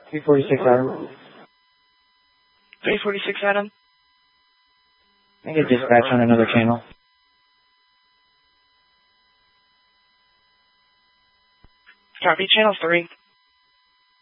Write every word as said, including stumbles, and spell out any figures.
three forty-six, Adam. three forty-six, Adam. I get dispatch on another channel. Copy, channel three.